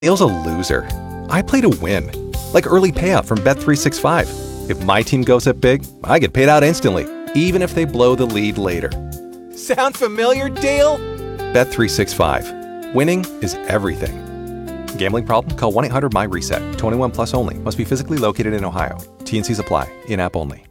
Dale's a loser. I play to win. Like early payout from Bet365. If my team goes up big, I get paid out instantly, even if they blow the lead later. Sound familiar, Dale? Bet365. Winning is everything. Gambling problem? Call 1-800-MY-RESET. 21 plus only. Must be physically located in Ohio. T&Cs apply. In-app only.